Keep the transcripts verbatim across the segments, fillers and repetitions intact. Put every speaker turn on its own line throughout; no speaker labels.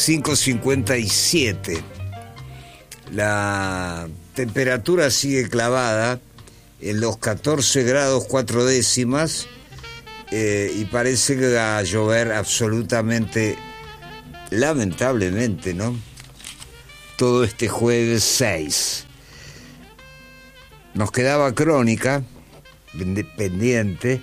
cinco cincuenta y siete. La temperatura sigue clavada en los catorce grados cuatro décimas eh, y parece que va a llover absolutamente, lamentablemente, ¿no? Todo este jueves seis. Nos quedaba crónica pendiente.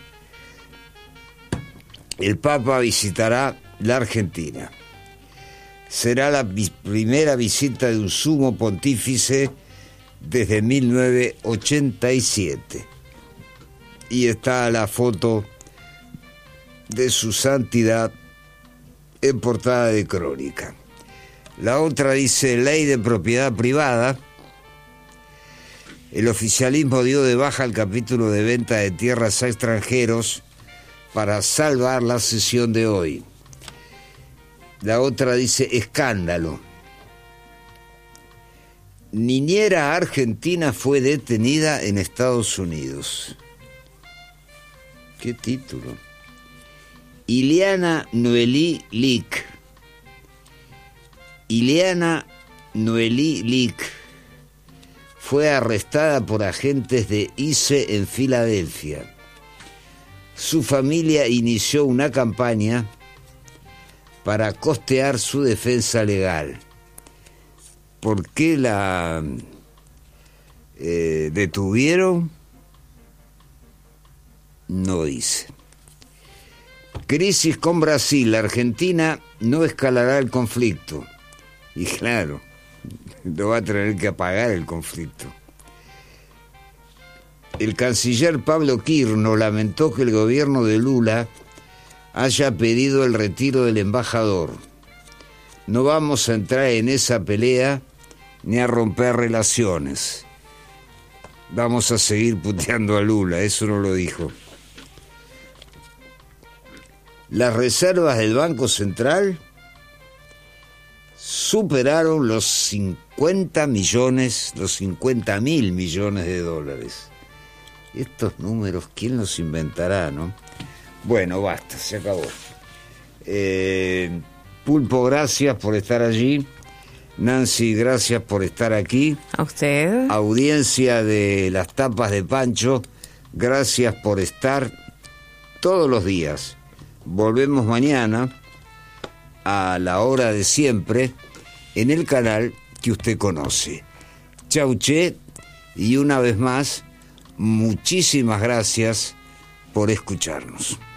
El Papa visitará la Argentina. Será la vi- primera visita de un sumo pontífice desde mil novecientos ochenta y siete. Y está la foto de su santidad en portada de crónica. La otra dice: ley de propiedad privada. El oficialismo dio de baja el capítulo de venta de tierras a extranjeros para salvar la sesión de hoy. La otra dice: escándalo. Niñera argentina fue detenida en Estados Unidos. ¿Qué título? Ileana Noelí Lick. Ileana Noelí Lick fue arrestada por agentes de I C E en Filadelfia. Su familia inició una campaña para costear su defensa legal. ¿Por qué la eh, detuvieron? No dice. Crisis con Brasil. La Argentina no escalará el conflicto. Y claro, no va a tener que apagar el conflicto. El canciller Pablo Quirno lamentó que el gobierno de Lula haya pedido el retiro del embajador. No vamos a entrar en esa pelea ni a romper relaciones. Vamos a seguir puteando a Lula, eso no lo dijo. Las reservas del Banco Central superaron los cincuenta millones, los cincuenta mil millones de dólares. Estos números, ¿quién los inventará, no? Bueno, basta, se acabó. Eh, Pulpo, gracias por estar allí. Nancy, gracias por estar aquí.
A usted.
Audiencia de las tapas de Pancho, gracias por estar todos los días. Volvemos mañana a la hora de siempre en el canal que usted conoce. Chau, che, y una vez más, muchísimas gracias por escucharnos.